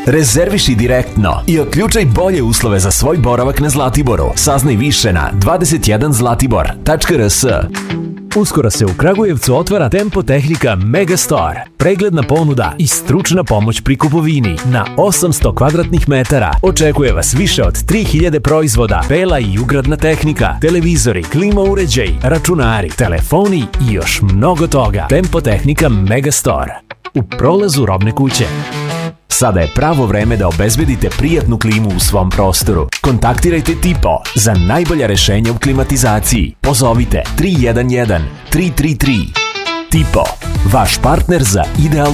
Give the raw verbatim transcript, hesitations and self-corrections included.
Rezerviši direktno i otključaj bolje uslove za svoj boravak na Zlatiboru. Saznaj više na dvadeset jedan zlatibor tačka r s. Uskoro se u Kragujevcu otvara Tempo Tehnika Megastore. Pregledna ponuda i stručna pomoć pri kupovini na osamsto kvadratnih metara. Očekuje vas više od tri hiljade proizvoda, bela i ugradna tehnika, televizori, klima uređaj, računari, telefoni i još mnogo toga. Tempo Tehnika Megastore u prolazu Robne kuće. Sada je pravo vreme da obezbedite prijatnu klimu u svom prostoru. Kontaktirajte Tipo za najbolja rešenja u klimatizaciji. Pozovite tri jedan jedan tri tri tri. Tipo, vaš partner za idealnu